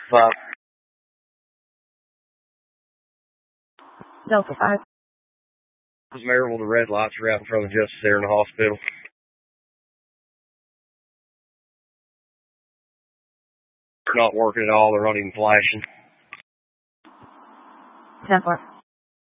5. Delta 5. Maryville, the red lights are out in front of the Justice there in the hospital. They're not working at all. They're not even flashing. 10-4.